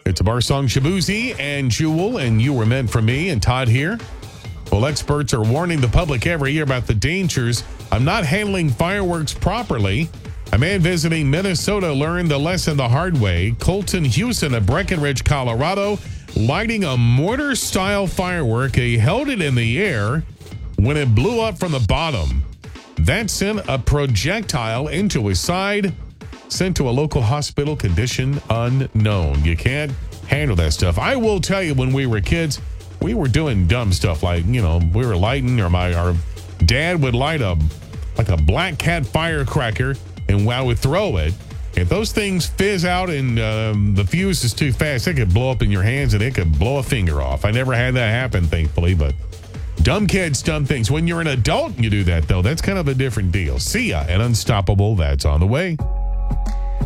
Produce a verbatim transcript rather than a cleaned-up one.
It's a bar song. Shabuzi and Jewel and You Were Meant for Me and Todd here. Well, experts are warning the public every year about the dangers of not handling fireworks properly. A man visiting Minnesota learned the lesson the hard way. Colton Houston of Breckenridge, Colorado, lighting a mortar-style firework. He held it in the air when it blew up from the bottom. That sent a projectile into his side, sent to a local hospital, condition unknown. You can't handle that stuff. I will tell you, when we were kids, we were doing dumb stuff like, you know, we were lighting, or my our dad would light a like a black cat firecracker, and I would throw it. If those things fizz out and um, the fuse is too fast, it could blow up in your hands and it could blow a finger off. I never had that happen, thankfully, but dumb kids, dumb things. When you're an adult and you do that, though, that's kind of a different deal. See ya, and Unstoppable, that's on the way.